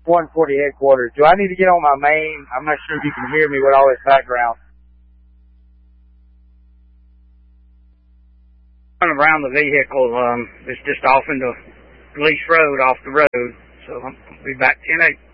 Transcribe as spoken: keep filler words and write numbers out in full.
one forty headquarters. Do I need to get on my main? I'm not sure if you can hear me with all this background. Around the vehicle, um, it's just off into Lease Road, off the road. So I'll be back ten eight.